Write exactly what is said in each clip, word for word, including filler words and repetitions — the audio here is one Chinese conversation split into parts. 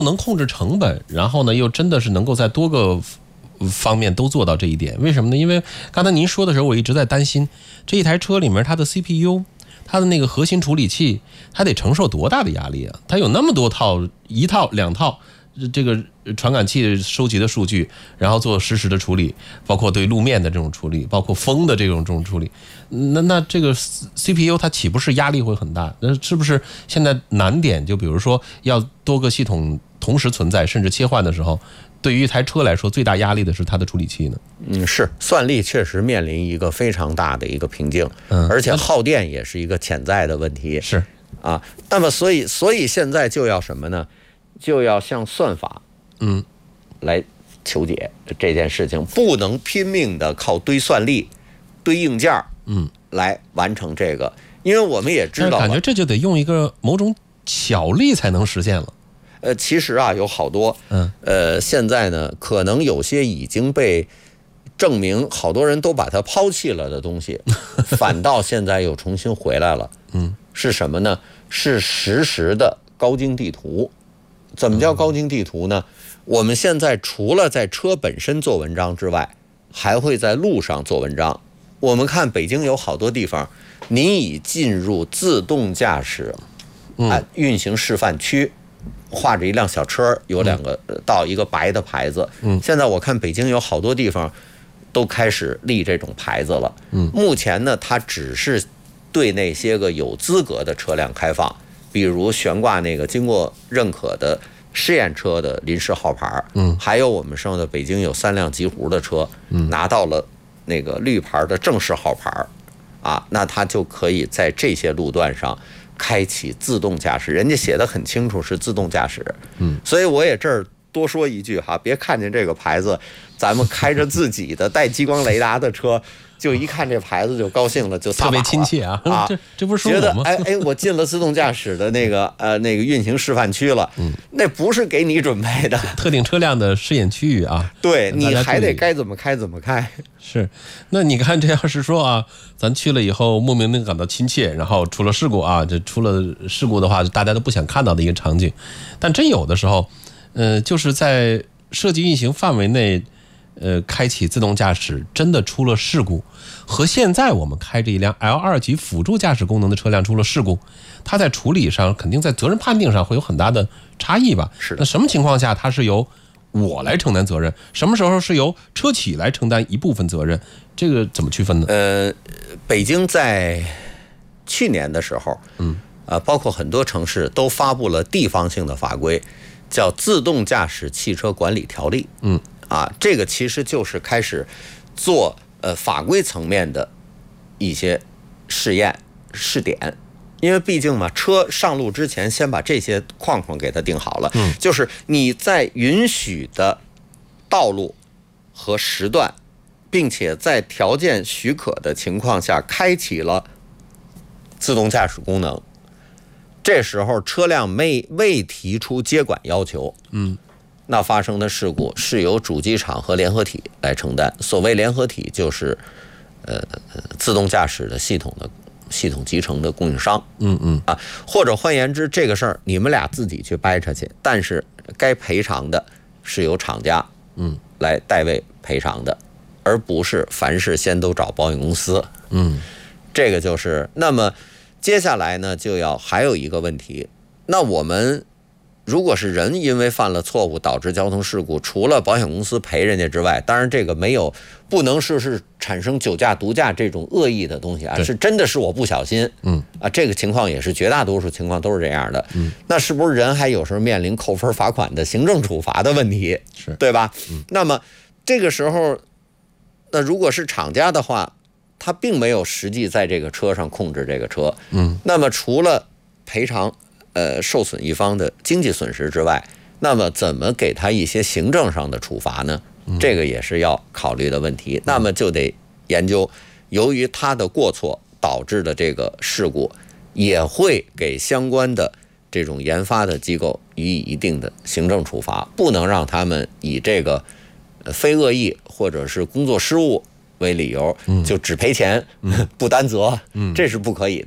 能控制成本，然后呢又真的是能够在多个方面都做到这一点。为什么呢？因为刚才您说的时候，我一直在担心这一台车里面它的 C P U， 它的那个核心处理器，它得承受多大的压力啊？它有那么多套，一套两套这个传感器收集的数据，然后做实时的处理，包括对路面的这种处理，包括风的这种这种处理。那那这个 C P U 它岂不是压力会很大？那是不是现在难点就比如说要多个系统同时存在，甚至切换的时候，对于一台车来说，最大压力的是它的处理器呢？ 嗯，是算力确实面临一个非常大的一个瓶颈，嗯，而且耗电也是一个潜在的问题。 是啊，那么所以所以现在就要什么呢？就要向算法，嗯，来求解这件事情，不能拼命的靠堆算力、堆硬件，嗯，来完成这个，因为我们也知道， 感觉这就得用一个某种巧力才能实现了。 呃，其实啊，有好多，嗯，呃，现在呢，可能有些已经被证明，好多人都把它抛弃了的东西，反倒现在又重新回来了。嗯，是什么呢？是实时的高精地图。怎么叫高精地图呢？我们现在除了在车本身做文章之外，还会在路上做文章。我们看北京有好多地方，你已进入自动驾驶啊运行示范区。画着一辆小车，有两个道，一个白的牌子。嗯，现在我看北京有好多地方都开始立这种牌子了。嗯，目前呢，它只是对那些个有资格的车辆开放，比如悬挂那个经过认可的试验车的临时号牌。嗯，还有我们说的北京有三辆极狐的车，嗯，拿到了那个绿牌的正式号牌，啊，那它就可以在这些路段上开启自动驾驶，人家写的很清楚是自动驾驶。嗯，所以我也这儿多说一句哈，别看见这个牌子，咱们开着自己的带激光雷达的车，就一看这牌子就高兴了，就撒把了， 特别亲切啊！啊，这这不是说觉得我吗？ 哎哎，我进了自动驾驶的那个呃那个运行示范区了，嗯，那不是给你准备的， 特定车辆的试验区域啊。 对，你还得该怎么开怎么开。 是，那你看这要是说啊，咱去了以后莫名的感到亲切，然后出了事故啊，这出了事故的话，大家都不想看到的一个场景。但真有的时候，呃，就是在设计运行范围内，呃，开启自动驾驶真的出了事故，和现在我们开着一辆 L 二 级辅助驾驶功能的车辆出了事故，它在处理上肯定在责任判定上会有很大的差异吧？ 是的。 那什么情况下它是由我来承担责任，什么时候是由车企来承担一部分责任，这个怎么区分呢？ 呃，北京在去年的时候，嗯，啊、呃，包括很多城市都发布了地方性的法规，叫《自动驾驶汽车管理条例》。嗯，啊，这个其实就是开始做呃法规层面的一些试验试点。因为毕竟嘛，车上路之前先把这些框框给它定好了，嗯，就是你在允许的道路和时段，并且在条件许可的情况下开启了自动驾驶功能，这时候车辆未未提出接管要求，嗯，那发生的事故是由主机厂和联合体来承担。所谓联合体就是呃自动驾驶的系统的系统集成的供应商，嗯嗯啊，或者换言之，这个事儿你们俩自己去掰扯去，但是该赔偿的是由厂家嗯来代为赔偿的，而不是凡事先都找保险公司。嗯，这个就是那么接下来呢，就要还有一个问题，那我们如果是人因为犯了错误导致交通事故，除了保险公司赔人家之外，当然这个没有不能说是产生酒驾毒驾这种恶意的东西啊，是真的是我不小心，嗯啊，这个情况也是绝大多数情况都是这样的，嗯，那是不是人还有时候面临扣分罚款的行政处罚的问题， 是对吧？嗯，那么这个时候，那如果是厂家的话，他并没有实际在这个车上控制这个车，嗯，那么除了赔偿呃受损一方的经济损失之外，那么怎么给他一些行政上的处罚呢？这个也是要考虑的问题。那么就得研究，由于他的过错导致的这个事故，也会给相关的这种研发的机构予以一定的行政处罚，不能让他们以这个非恶意或者是工作失误为理由，就只赔钱不担责，这是不可以的。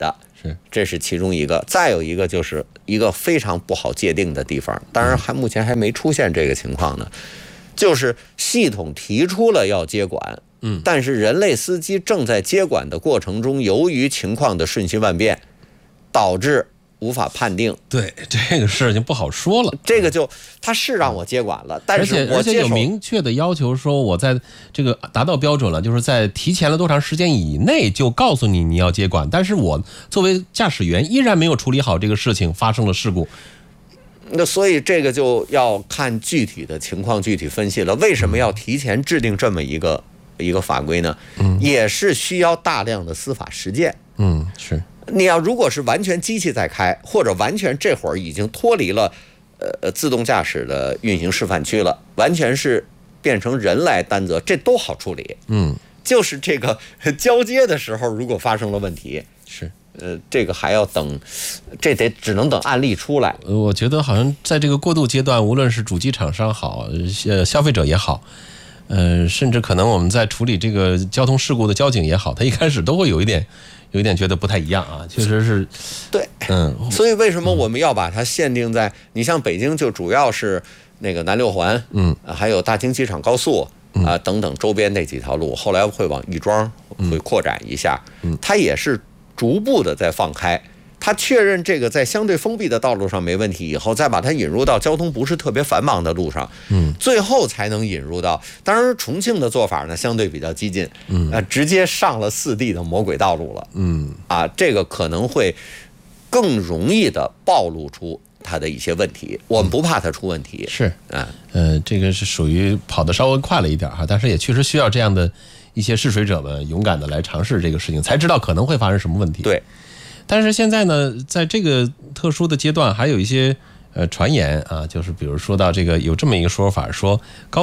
是， 这是其中一个。再有一个就是一个非常不好界定的地方，当然还目前还没出现这个情况呢，就是系统提出了要接管， 嗯， 但是人类司机正在接管的过程中，由于情况的瞬息万变，导致无法判定。 对，这个事情不好说了。 这个就他是让我接管了，但是我而且而且有明确的要求说，我在这个达到标准了，就是在提前了多长时间以内就告诉你你要接管，但是我作为驾驶员依然没有处理好这个事情，发生了事故。 那所以这个就要看具体的情况具体分析了。为什么要提前制定这么一个一个法规呢？嗯，也是需要大量的司法实践。 嗯，是。 你要如果是完全机器在开，或者完全这会儿已经脱离了呃自动驾驶的运行示范区了，完全是变成人来担责，这都好处理。 嗯， 就是这个交接的时候，如果发生了问题， 是。 呃，这个还要等，这得只能等案例出来。 我觉得好像在这个过渡阶段，无论是主机厂商好，呃，消费者也好，呃，甚至可能我们在处理这个交通事故的交警也好，他一开始都会有一点，有一点觉得不太一样啊，确实是。 对， 嗯。 所以为什么我们要把它限定在？你像北京就主要是那个南六环， 嗯， 还有大兴机场高速啊等等周边那几条路，后来会往亦庄会扩展一下，嗯，它也是逐步的在放开，他确认这个在相对封闭的道路上没问题以后，再把它引入到交通不是特别繁忙的路上， 嗯， 最后才能引入到。当然，重庆的做法呢相对比较激进，嗯，啊，直接上了四 D 的魔鬼道路了， 嗯， 啊，这个可能会更容易的暴露出它的一些问题。我们不怕它出问题， 是， 啊， 呃，这个是属于跑得稍微快了一点哈，但是也确实需要这样的一些试水者们勇敢的来尝试这个事情，才知道可能会发生什么问题。 对。 但是现在呢，在这个特殊的阶段，还有一些呃传言啊，就是比如说到这个有这么一个说法，说高